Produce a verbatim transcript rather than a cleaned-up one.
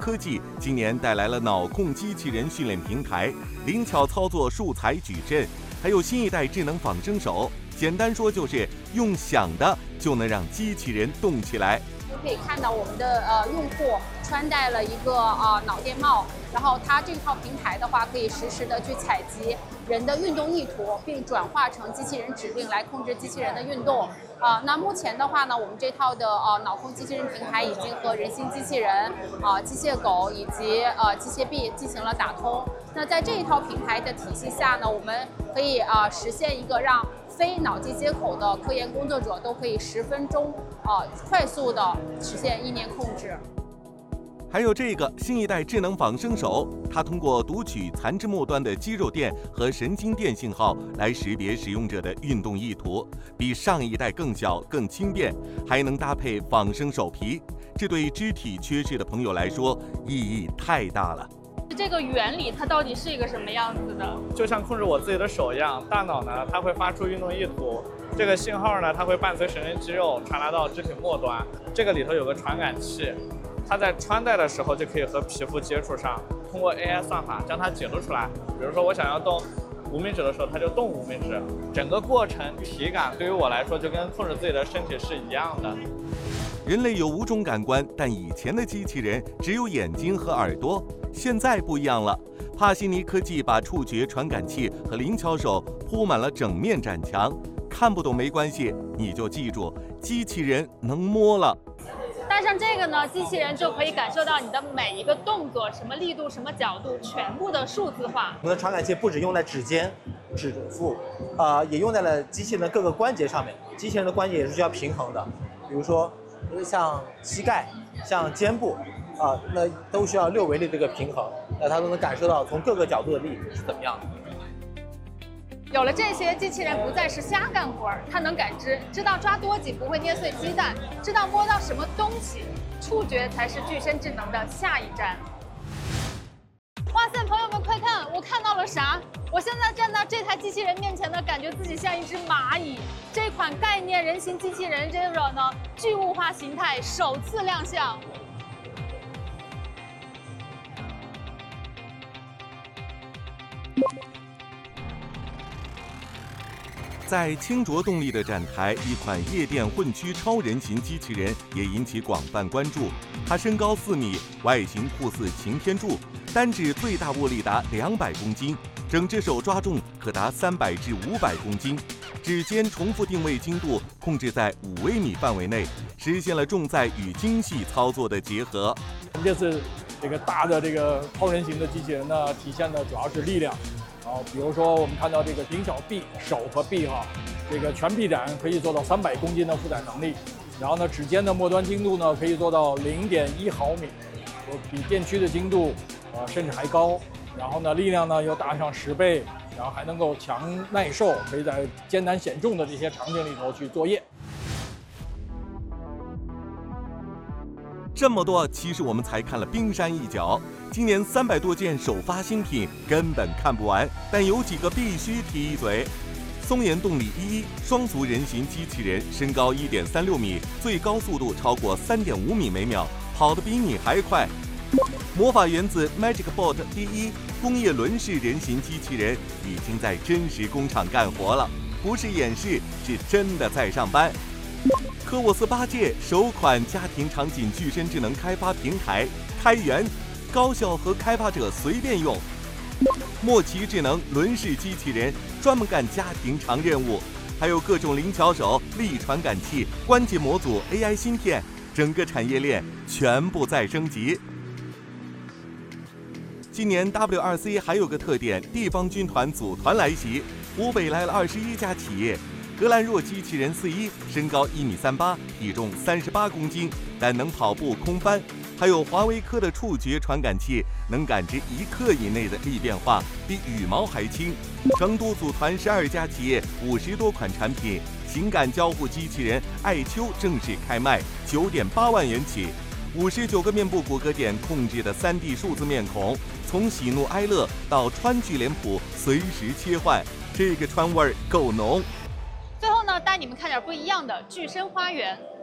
科技今年带来了脑控机器人训练平台，灵巧操作数材矩阵，还有新一代智能仿生手。简单说就是用想的就能让机器人动起来。 可以看到我们的呃用户穿戴了一个呃脑电帽，然后它这套平台的话可以实时的去采集人的运动意图，并转化成机器人指令来控制机器人的运动。啊、呃，那目前的话呢，我们这套的呃脑控机器人平台已经和人形机器人、啊、呃、机械狗以及呃机械臂进行了打通。那在这一套平台的体系下呢，我们可以啊、呃、实现一个让非脑机接口的科研工作者都可以十分钟啊、呃、快速的实现意念控制。 还有这个新一代智能仿生手，它通过读取残肢末端的肌肉电和神经电信号来识别使用者的运动意图，比上一代更小、更轻便，还能搭配仿生手皮。这对肢体缺失的朋友来说意义太大了。 这个原理它到底是一个什么样子的？ 就像控制我自己的手一样，大脑呢它会发出运动意图，这个信号呢它会伴随神经肌肉传达到肢体末端，这个里头有个传感器。它在穿戴的时候就可以和皮肤接触上，通过 A I 算法将它解读出来。比如说我想要动无名指的时候，它就动无名指。整个过程体感对于我来说就跟控制自己的身体是一样的。 人类有五种感官，但以前的机器人只有眼睛和耳朵，现在不一样了。帕西尼科技把触觉传感器和灵巧手铺满了整面展墙，看不懂没关系，你就记住，机器人能摸了。 戴上这个呢，机器人就可以感受到你的每一个动作，什么力度、什么角度，全部的数字化。 我们的传感器不只用在指尖、指腹，啊、呃，也用在了机器人的各个关节上面。机器人的关节也是需要平衡的，比如说像膝盖、像肩部，啊、呃，那都需要六维的这个平衡，那它都能感受到从各个角度的力是怎么样的。 有了这些，机器人不再是瞎干活儿，它能感知，知道抓多紧不会捏碎鸡蛋，知道摸到什么东西，触觉才是具身智能的下一站。哇塞，朋友们快看，我看到了啥？我现在站到这台机器人面前呢，感觉自己像一只蚂蚁。这款概念人形机器人 Zero 呢，巨物化形态首次亮相。 在清浊动力的展台，一款夜店混驱超人形机器人也引起广泛关注。它身高四米，外形酷似擎天柱，单指最大握力达两百公斤，整只手抓重可达三百至五百公斤，指尖重复定位精度控制在五微米范围内，实现了重载与精细操作的结合。 这次这个大的这个超人形的机器人呢，体现的主要是力量。啊，比如说我们看到这个灵巧臂手和臂哈，这个全臂展可以做到三百公斤的负载能力，然后呢，指尖的末端精度呢可以做到零点一毫米，比电驱的精度啊甚至还高。然后呢，力量呢又大上十倍，然后还能够强耐受，可以在艰难险重的这些场景里头去作业。 这么多，其实我们才看了冰山一角。今年三百多件首发新品根本看不完，但有几个必须提一嘴。松岩动力一一双足人形机器人，身高一点三六米，最高速度超过三点五米每秒，跑得比你还快。魔法原子 Magic Bot 第一工业轮式人形机器人已经在真实工厂干活了，不是演示，是真的在上班。科沃斯八界首款家庭场景具身智能开发平台开源，高效和开发者随便用。莫奇智能轮式机器人专门干家庭常任务，还有各种灵巧手、力传感器、关节模组、A I 芯片，整个产业链全部在升级。今年 W 二 C 还有个特点，地方军团组团来袭，湖北来了二十一家企业。格兰若机器人四一，身高一米三八，体重三十八公斤，但能跑步空翻。还有华为科的触觉传感器，能感知一克以内的力变化，比羽毛还轻。成都组团十二家企业，五十多款产品。情感交互机器人爱秋正式开卖，九点八万元起。五十九个面部骨骼点控制的 三 D 数字面孔，从喜怒哀乐到川剧脸谱随时切换，这个川味儿够浓。 最后呢，带你们看点不一样的具身花园。